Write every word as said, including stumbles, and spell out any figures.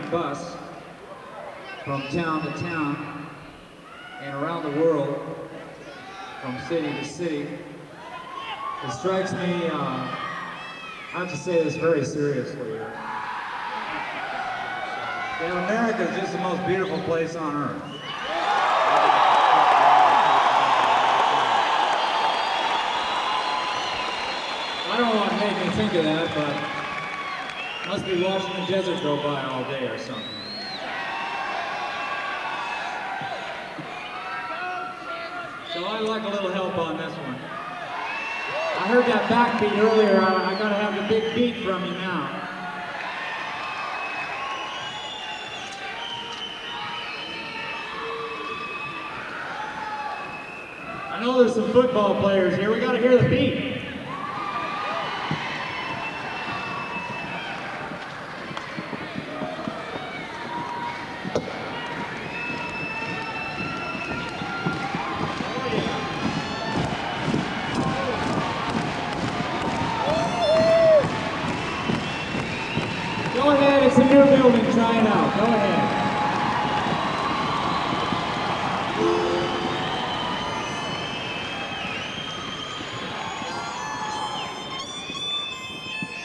bus from town to town and around the world, from city to city, it strikes me, uh, I have to say this very seriously. That America is just the most beautiful place on earth. I don't know what made me think of that, but must be watching the desert go by all day or something. So I'd like a little help on this one. I heard that backbeat earlier. I, I gotta have the big beat from you now. I know there's some football players here. We gotta hear the beat. Go ahead, it's a new building, try it out. Go ahead.